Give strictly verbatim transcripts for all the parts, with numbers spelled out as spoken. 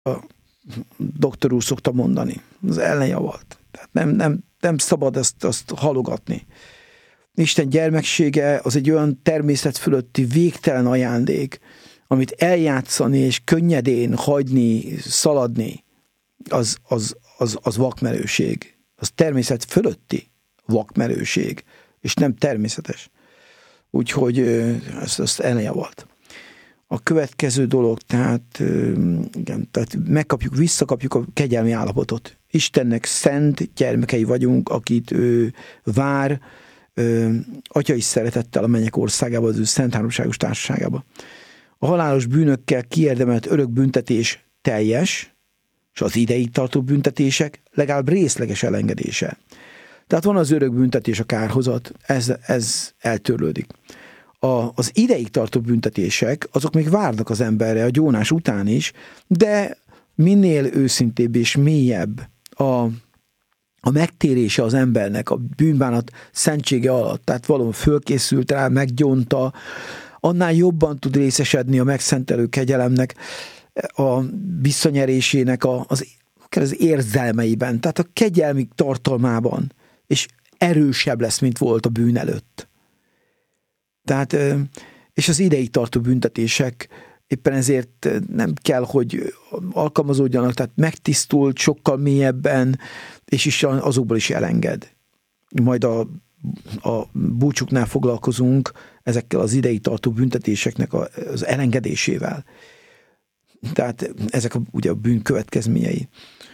a doktor úr szokta mondani. Az ellenjavalt. Tehát nem, nem, nem szabad ezt, azt halogatni. Isten gyermeksége az egy olyan természet fölötti végtelen ajándék, amit eljátszani és könnyedén hagyni, szaladni, az, az, az, az vakmerőség. Az természet fölötti vakmerőség, és nem természetes. Úgyhogy ezt, ezt ellenjavalt. A következő dolog, tehát, igen, tehát megkapjuk, visszakapjuk a kegyelmi állapotot. Istennek szent gyermekei vagyunk, akit ő vár, ö, atyai szeretettel a mennyek országába, az ő szent háromságos társaságába. A halálos bűnökkel kiérdemelt örök büntetés teljes, és az ideig tartó büntetések legalább részleges elengedése. Tehát van az örök büntetés, a kárhozat, ez, ez eltörlődik. A, az ideig tartó büntetések, azok még várnak az emberre a gyónás után is, de minél őszintébb és mélyebb a, a megtérése az embernek a bűnbánat szentsége alatt, tehát valami fölkészült rá, meggyónta, annál jobban tud részesedni a megszentelő kegyelemnek, a visszanyerésének a, az, az érzelmeiben, tehát a kegyelmi tartalmában, és erősebb lesz, mint volt a bűn előtt. Tehát, és az ideig tartó büntetések éppen ezért nem kell, hogy alkalmazódjanak, tehát megtisztult sokkal mélyebben, és is azokból is elenged. Majd a, a búcsuknál foglalkozunk ezekkel az ideig tartó büntetéseknek az elengedésével. Tehát ezek a, ugye a bűn következményei.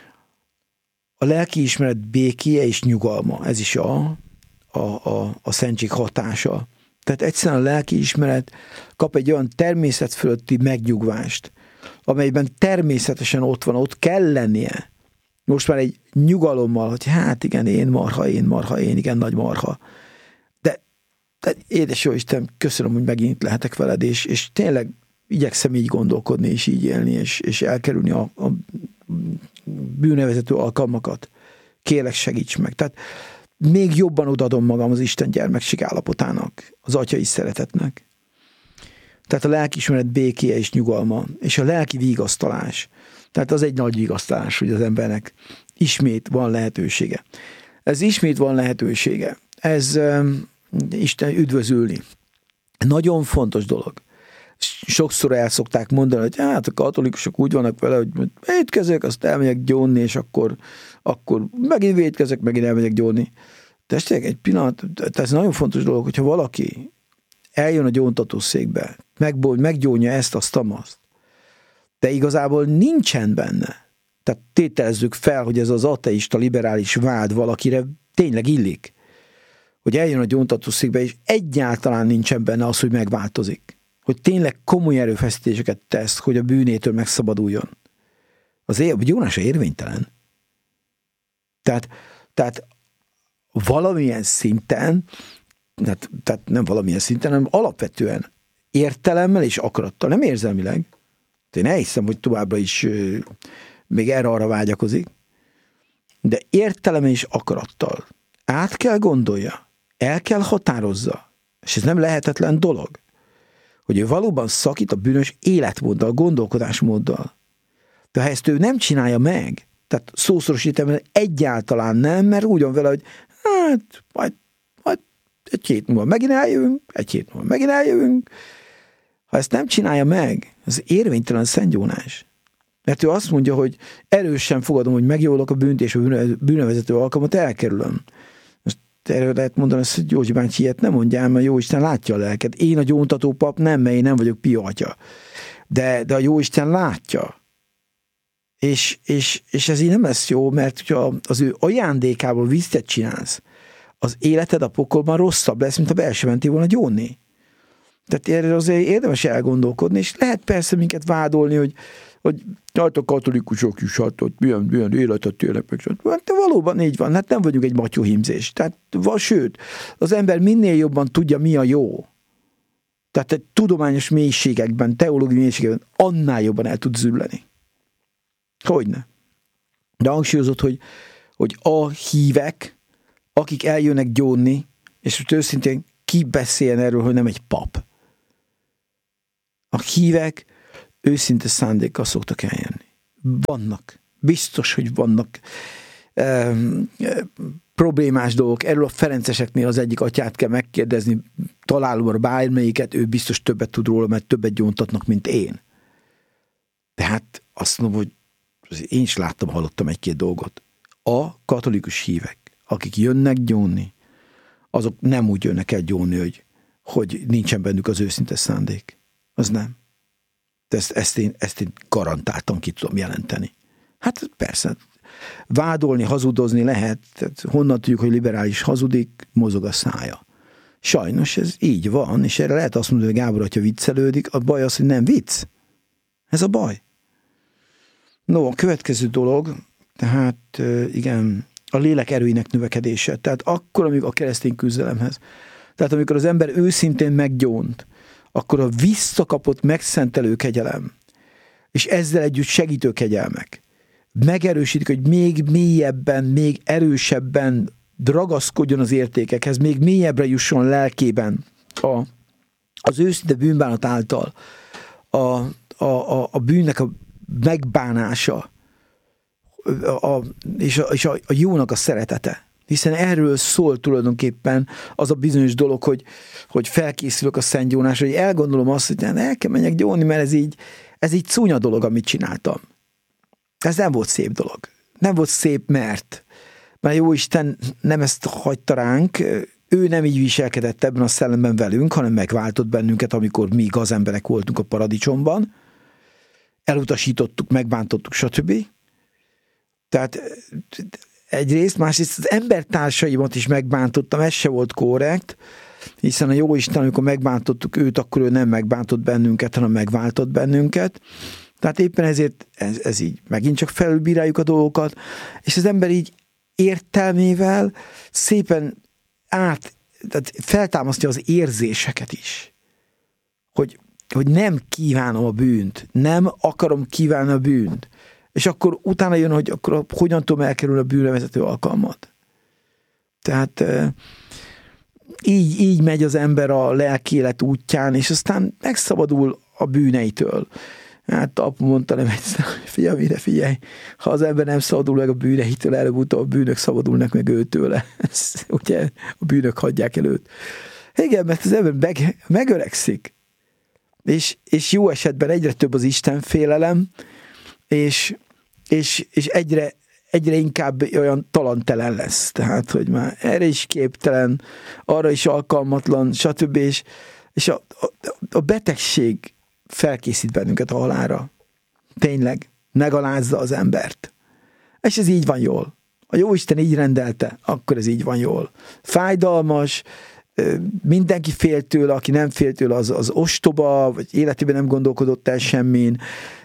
A lelkiismeret békéje és nyugalma, ez is a, a, a, a szentség hatása. Tehát egyszerűen a lelkiismeret kap egy olyan természet fölötti megnyugvást, amelyben természetesen ott van, ott kell lennie. Most már egy nyugalommal, hogy hát igen, én marha, én marha, én igen, nagy marha. De, de édes jó Isten, köszönöm, hogy megint lehetek veled, és, és tényleg igyekszem így gondolkodni, és így élni, és, és elkerülni a, a bűnevezető alkalmakat. Kérlek, segíts meg. Tehát még jobban odaadom magam az Isten gyermekség állapotának, az atyai szeretetnek. Tehát a lelkiismeret békéje és nyugalma, és a lelki vigasztalás. Tehát az egy nagy vigasztalás, hogy az embernek ismét van lehetősége. Ez ismét van lehetősége. Ez um, Isten üdvözülni. Nagyon fontos dolog. Sokszor el szokták mondani, hogy hát a katolikusok úgy vannak vele, hogy vétkezek, azt elmegyek gyónni, és akkor, akkor megint vétkezek, megint elmegyek gyónni. Tessék, egy pillanat, ez nagyon fontos dolog, hogyha valaki eljön a gyóntatószékbe, meggyónja ezt, azt, azt, de igazából nincsen benne. Tehát tételezzük fel, hogy ez az ateista, liberális vád valakire tényleg illik, hogy eljön a gyóntatószékbe, és egyáltalán nincsen benne az, hogy megváltozik. Hogy tényleg komoly erőfeszítéseket tesz, hogy a bűnétől megszabaduljon. Az év, a gyónása érvénytelen. Tehát, tehát valamilyen szinten, tehát, tehát nem valamilyen szinten, hanem alapvetően értelemmel és akarattal, nem érzelmileg. Én elhiszem, hogy továbbra is euh, még erre-arra vágyakozik, de értelemmel és akarattal át kell gondolja, el kell határozza, és ez nem lehetetlen dolog, hogy ő valóban szakít a bűnös életmóddal, gondolkodásmóddal. De ha ezt ő nem csinálja meg, tehát szószoros értelemben egyáltalán nem, mert úgy van vele, hogy hát majd, majd egy hét múlva megint eljövünk, egy hét múlva megint eljövünk. Ha ezt nem csinálja meg, az érvénytelen szentgyónás. Mert ő azt mondja, hogy erősen fogadom, hogy megjólok a bűnt, és a bűnövezető alkalmat elkerülöm. Erről lehet mondani, hogy Józsi bácsi, ilyet nem mondjál, mert Jóisten látja a lelket. Én a gyóntató pap nem, mert én nem vagyok Pia atya. De, de a Jóisten látja. És, és, és ez így nem lesz jó, mert hogyha az ő ajándékából visztet csinálsz, az életed a pokolban rosszabb lesz, mint ha be se mentél volna gyónni. Tehát erről azért érdemes elgondolkodni, és lehet persze minket vádolni, hogy hogy hát a katolikusok is, hát ott milyen, milyen életet élnek meg. De valóban így van, hát nem vagyunk egy matyóhímzés. Tehát, sőt, az ember minél jobban tudja, mi a jó. Tehát egy tudományos mélységekben, teológiai mélységekben annál jobban el tud zülleni. Hogyne. De hangsúlyozott, hogy, hogy a hívek, akik eljönnek gyónni, és most őszintén ki beszéljen erről, hogy nem egy pap. A hívek őszinte szándékkal szoktak eljönni. vannak. Biztos, hogy vannak e, e, problémás dolgok. Erről a Ferenceseknél az egyik atyát kell megkérdezni, találom a bármelyiket, ő biztos többet tud róla, mert többet gyóntatnak, mint én. Tehát azt mondom, hogy én is láttam, hallottam egy-két dolgot. A katolikus hívek, akik jönnek gyónni, azok nem úgy jönnek el gyónni, hogy, hogy nincsen bennük az őszinte szándék. Az nem. De ezt, ezt, én, ezt én garantáltan ki tudom jelenteni. Hát persze, vádolni, hazudozni lehet, tehát honnan tudjuk, hogy liberális hazudik, mozog a szája. Sajnos ez így van, és erre lehet azt mondani, hogy Gábor atya viccelődik, a baj az, hogy nem vicc. Ez a baj. No, a következő dolog, tehát igen, a lélek erőinek növekedése. Tehát akkor, amikor a keresztény küzdelemhez. Tehát amikor az ember őszintén meggyónt, akkor a visszakapott megszentelő kegyelem, és ezzel együtt segítő kegyelmek megerősítik, hogy még mélyebben, még erősebben ragaszkodjon az értékekhez, még mélyebbre jusson lelkében a, az őszinte bűnbánat által a, a, a, a bűnnek a megbánása a, a, és, a, és a, a jónak a szeretete. Hiszen erről szól tulajdonképpen az a bizonyos dolog, hogy, hogy felkészülök a szentgyónásra, hogy elgondolom azt, hogy el kell menjek gyónni, mert ez így, ez így csúnya dolog, amit csináltam. Ez nem volt szép dolog. Nem volt szép, mert mert Jóisten nem ezt hagyta ránk, ő nem így viselkedett ebben a szellemben velünk, hanem megváltott bennünket, amikor mi gazemberek voltunk a paradicsomban. Elutasítottuk, megbántottuk, stb. Tehát egyrészt, másrészt az embertársaimat is megbántottam, ez se volt korrekt, hiszen a Jóisten, amikor megbántottuk őt, akkor ő nem megbántott bennünket, hanem megváltott bennünket. Tehát éppen ezért ez, ez így megint csak felülbíráljuk a dolgokat, és az ember így értelmével szépen át, tehát feltámasztja az érzéseket is. Hogy, hogy nem kívánom a bűnt, nem akarom kívánni a bűnt. És akkor utána jön, hogy akkor hogyan tudom elkerülni a bűnre vezető alkalmat. Tehát így, így megy az ember a lelkélet útján, és aztán megszabadul a bűneitől. Hát apu mondta nem egyszer, figyelj, mire figyelj, ha az ember nem szabadul meg a bűneitől, előbb-utóbb a bűnök szabadulnak meg őtőle. Ugye a bűnök hagyják el őt. Igen, mert az ember meg, megöregszik. És, és jó esetben egyre több az Isten félelem, és, és, és egyre, egyre inkább olyan talantelen lesz. Tehát, hogy már erre is képtelen, arra is alkalmatlan, stb. És, és a, a, a betegség felkészít bennünket a halálra. Tényleg, megalázza az embert. És ez így van jól. A Jóisten így rendelte, akkor ez így van jól. Fájdalmas, mindenki fél tőle, aki nem fél tőle, az, az ostoba, vagy életében nem gondolkodott el semmin.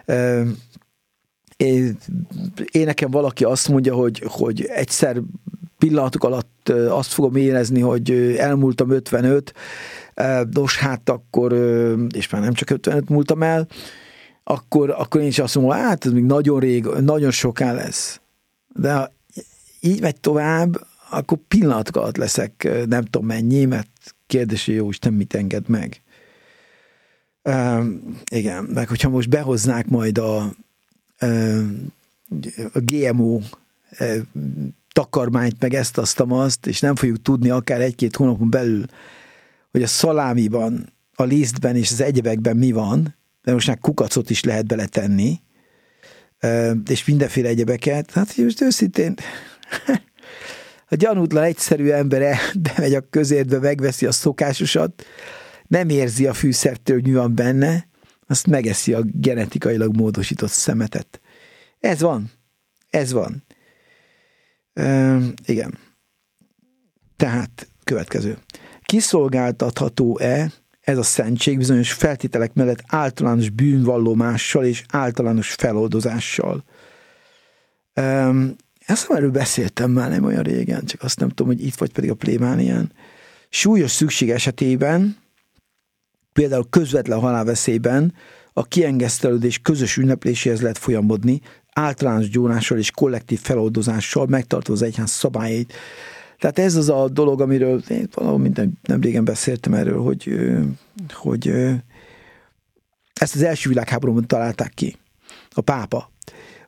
Én nekem valaki azt mondja, hogy, hogy egyszer pillanatok alatt azt fogom érezni, hogy elmúltam ötvenöt, nos hát akkor, és már nem csak ötvenöt múltam el, akkor, akkor én is azt mondom, hát ez még nagyon rég, nagyon soká lesz. De ha így megy tovább, akkor pillanatok alatt leszek, nem tudom mennyi, mert kérdés, hogy Jóisten mit enged meg. Uh, igen, meg hogyha most behoznák majd a, uh, a gé em o uh, takarmányt, meg ezt, azt, azt, és nem fogjuk tudni akár egy-két hónapon belül, hogy a szalámiban, a lisztben és az egyebekben mi van, mert most már kukacot is lehet beletenni, uh, és mindenféle egyebeket. Hát most őszintén a gyanútlan egyszerű ember bemegy a közértbe, megveszi a szokásosat, nem érzi a fűszertől, hogy mi van benne, azt megeszi a genetikailag módosított szemetet. Ez van. Ez van. Üm, igen. Tehát, következő. Kiszolgáltatható-e ez a szentség bizonyos feltételek mellett általános bűnvallomással és általános feloldozással? Üm, Ezt erről beszéltem már nem olyan régen, csak azt nem tudom, hogy itt vagy pedig a plébánián. Súlyos szükség esetében, például közvetlen halálveszélyben a kiengesztelődés közös ünnepléséhez lehet folyamodni, általános gyónással és kollektív feloldozással, megtartva az egyház szabályait. Tehát ez az a dolog, amiről én valahol minden, nem régen beszéltem erről, hogy, hogy ezt az első világháborúban találták ki. A pápa.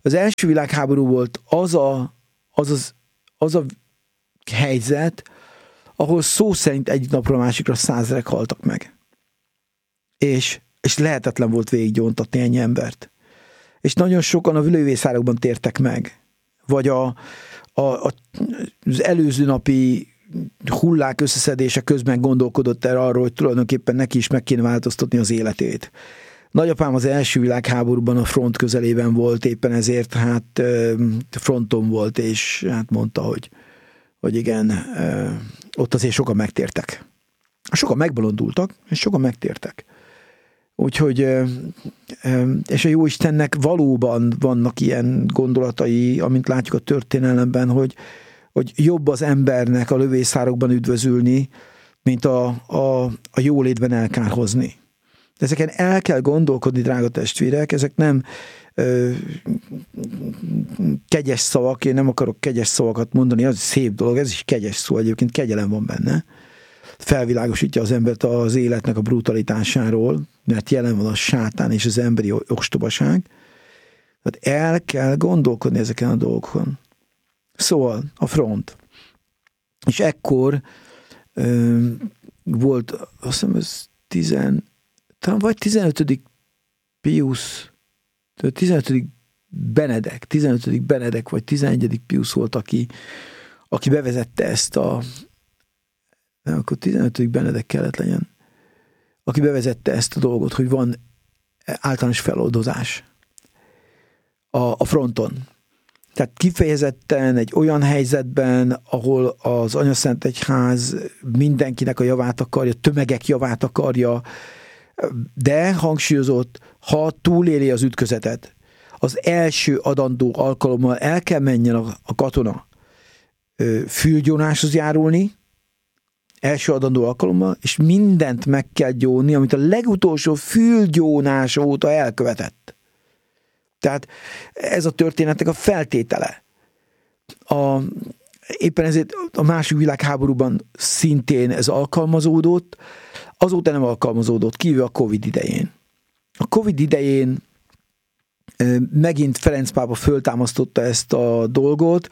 Az első világháború volt az a, az, az, az a helyzet, ahol szó szerint egyik napról a másikra százezrek haltak meg. És, és lehetetlen volt végiggyóntatni ennyi embert. És nagyon sokan a lővészárokban tértek meg. Vagy a, a, a, az előző napi hullák összeszedése közben gondolkodott el arról, hogy tulajdonképpen neki is meg kéne változtatni az életét. Nagyapám az első világháborúban a front közelében volt, éppen ezért hát fronton volt, és hát mondta, hogy, hogy igen, ott azért sokan megtértek. Sokan megbolondultak, és sokan megtértek. Úgyhogy, és a Jóistennek valóban vannak ilyen gondolatai, amint látjuk a történelemben, hogy, hogy jobb az embernek a lövészárokban üdvözülni, mint a, a, a jólétben elkárhozni. Ezeken el kell gondolkodni, drága testvérek, ezek nem ö, kegyes szavak, én nem akarok kegyes szavakat mondani, az szép dolog, ez is kegyes szó, egyébként kegyelem van benne. Felvilágosítja az embert az életnek a brutalitásáról, mert jelen van a sátán és az emberi ostobaság. Tehát el kell gondolkodni ezeken a dolgokon. Szóval a front. És ekkor ö, volt, azt hiszem ez tizen, talán vagy tizenötödik Piusz, tizenötödik Benedek, tizenötödik Benedek, vagy tizenegyedik Piusz volt, aki, aki bevezette ezt a, nem, akkor tizenötödik Benedek kellett legyen, aki bevezette ezt a dolgot, hogy van általános feloldozás a, a fronton. Tehát kifejezetten egy olyan helyzetben, ahol az Anyaszentegyház mindenkinek a javát akarja, tömegek javát akarja, de hangsúlyozott, ha túléli az ütközetet, az első adandó alkalommal el kell menjen a, a katona fülgyónáshoz járulni, első adandó alkalommal, és mindent meg kell gyónni, amit a legutolsó fülgyónás óta elkövetett. Tehát ez a történetnek a feltétele. A, éppen ezért a második világháborúban szintén ez alkalmazódott, azóta nem alkalmazódott, kívül a Covid idején. A Covid idején megint Ferenc pápa föltámasztotta ezt a dolgot.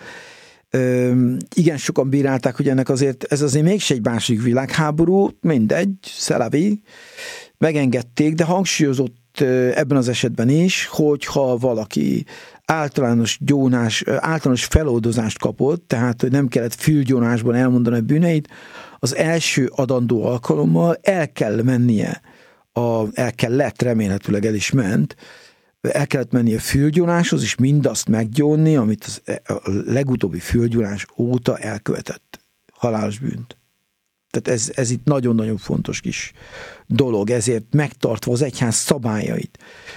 Igen, sokan bírálták, hogy ennek azért, ez azért mégse egy második világháború, mindegy, szelavi, megengedték, de hangsúlyozott ebben az esetben is, hogyha valaki általános gyónás, általános feloldozást kapott, tehát hogy nem kellett fülgyónásban elmondani a bűneit, az első adandó alkalommal el kell mennie, a, el kellett, remélhetőleg el is ment, el kellett mennie a fülgyónáshoz, és mindazt meggyónni, amit az, a legutóbbi fülgyónás óta elkövetett halálos bűnt. Tehát ez, ez itt nagyon-nagyon fontos kis dolog, ezért megtartva az egyház szabályait.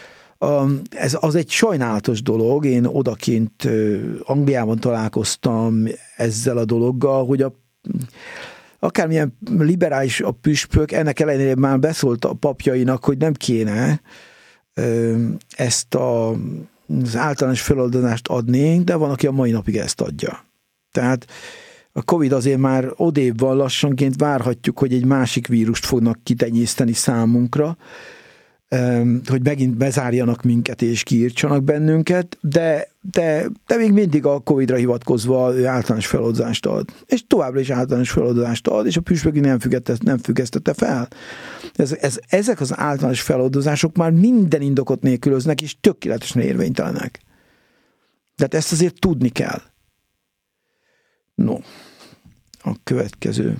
Ez az egy sajnálatos dolog, én odakint Angliában találkoztam ezzel a dologgal, hogy a akármilyen liberális a püspök, ennek ellenére már beszólt a papjainak, hogy nem kéne ezt a, az általános feloldozást adni, de van, aki a mai napig ezt adja. Tehát a Covid azért már odébb van, lassanként várhatjuk, hogy egy másik vírust fognak kitenyészteni számunkra, hogy megint bezárjanak minket és kiírtsanak bennünket, de, de, de még mindig a Covidra hivatkozva ő általános feloldozást ad. És továbbra is általános feloldozást ad, és a püspök nem, nem függesztette fel. Ez, ez, ezek az általános feloldozások már minden indokot nélkülöznek, és tökéletesen érvénytelenek. Tehát ezt azért tudni kell. No, a következő.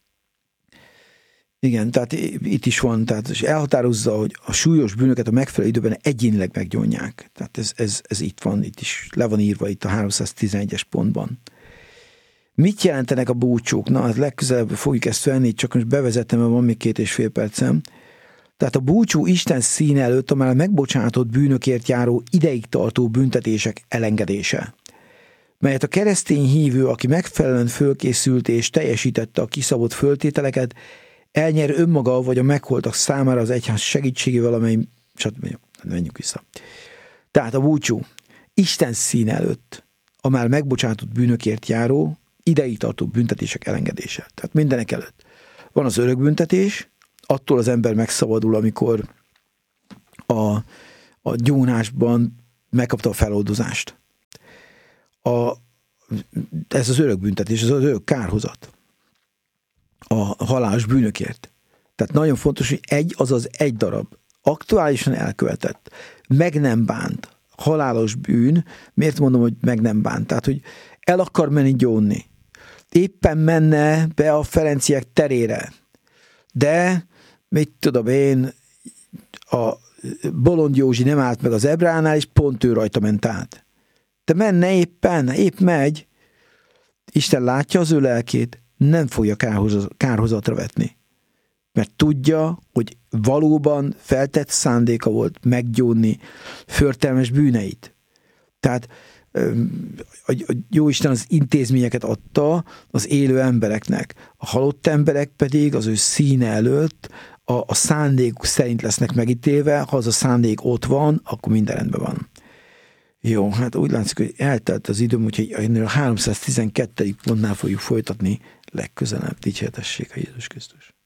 Igen, tehát itt is van, tehát és elhatározza, hogy a súlyos bűnöket a megfelelő időben egyénileg meggyónják. Tehát ez, ez, ez itt van, itt is le van írva itt a háromszáztizenegyes pontban. Mit jelentenek a búcsúk? Na, hát legközelebb fogjuk ezt venni, csak most bevezetem, mert van még két és fél percem. Tehát a búcsú Isten színe előtt a már megbocsátott bűnökért járó ideig tartó büntetések elengedése, melyet a keresztény hívő, aki megfelelően fölkészült és teljesítette a kiszabott föltételeket, elnyer önmaga vagy a megholtak számára az egyház segítségével, amely... stb. Menjünk vissza. Tehát a búcsú Isten színe előtt a már megbocsátott bűnökért járó, ideig tartó büntetések elengedése. Tehát mindenek előtt. Van az örökbüntetés, attól az ember megszabadul, amikor a, a gyónásban megkapta a feloldozást. A, ez az örök büntetés, ez az örök kárhozat a halálos bűnökért. Tehát nagyon fontos, hogy egy, azaz egy darab aktuálisan elkövetett, meg nem bánt halálos bűn, miért mondom, hogy meg nem bánt? Tehát, hogy el akar menni gyónni. Éppen menne be a Ferenciek terére. De, mit tudom én, a Bolond Józsi nem állt meg az Ebránál, és pont ő rajta ment át. De menne éppen, épp megy. Isten látja az ő lelkét, nem fogja kárhozatra vetni. Mert tudja, hogy valóban feltett szándéka volt meggyónni förtelmes bűneit. Tehát a Jóisten az intézményeket adta az élő embereknek. A halott emberek pedig az ő színe előtt a, a szándékuk szerint lesznek megítélve. Ha az a szándék ott van, akkor minden rendben van. Jó, hát úgy látszik, hogy eltelt az időm, úgyhogy ennél a háromszáztizenkettedik pontnál fogjuk folytatni legközelebb. Dicsértessék a Jézus Krisztus.